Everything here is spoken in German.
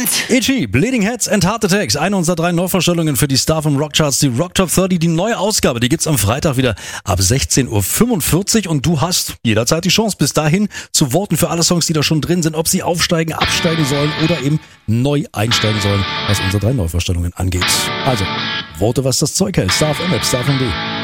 Heads. Itchy, Bleeding Heads and Heart Attacks. Eine unserer 3 Neuvorstellungen für die Star vom Rockcharts, die Rock Top 30. Die neue Ausgabe, die gibt's am Freitag wieder ab 16:45 Uhr. Und du hast jederzeit die Chance, bis dahin zu voten für alle Songs, die da schon drin sind, ob sie aufsteigen, absteigen sollen oder eben neu einsteigen sollen, was unsere 3 Neuvorstellungen angeht. Also, vote, was das Zeug hält. Star FM, Star FM D.